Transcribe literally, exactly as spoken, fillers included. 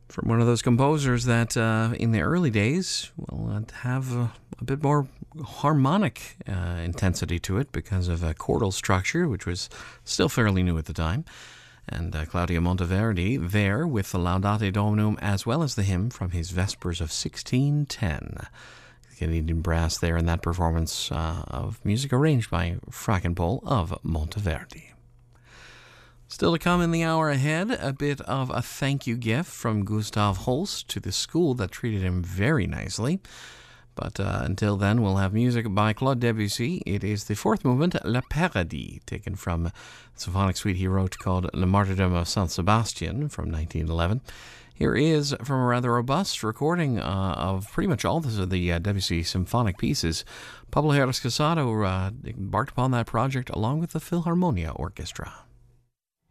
from one of those composers that uh, in the early days will uh, have a, a bit more harmonic uh, intensity to it because of a chordal structure, which was still fairly new at the time. And uh, Claudio Monteverdi there with the Laudate Dominum as well as the hymn from his Vespers of sixteen ten. The Canadian brass there in that performance uh, of music arranged by Frackenpole of Monteverdi. Still to come in the hour ahead, a bit of a thank you gift from Gustav Holst to the school that treated him very nicely. But uh, until then, we'll have music by Claude Debussy. It is the fourth movement, Le Paradis, taken from a symphonic suite he wrote called Le Martyrdom of Saint Sebastian from nineteen eleven. Here is from a rather robust recording uh, of pretty much all the, the uh, Debussy symphonic pieces. Pablo Heras Casado uh, embarked upon that project along with the Philharmonia Orchestra.